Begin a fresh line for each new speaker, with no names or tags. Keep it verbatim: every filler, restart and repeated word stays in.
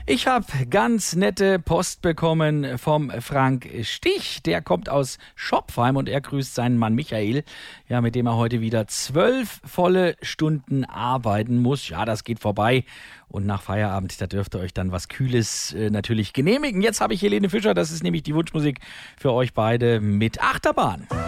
Ich habe ganz nette Post bekommen vom Frank Stich. Der kommt aus Schopfheim und er grüßt seinen Mann Michael, ja, mit dem er heute wieder zwölf volle Stunden arbeiten muss. Ja, das geht vorbei. Und nach Feierabend, da dürft ihr euch dann was Kühles äh, natürlich genehmigen. Jetzt habe ich Helene Fischer, das ist nämlich die Wunschmusik für euch beide mit Achterbahn.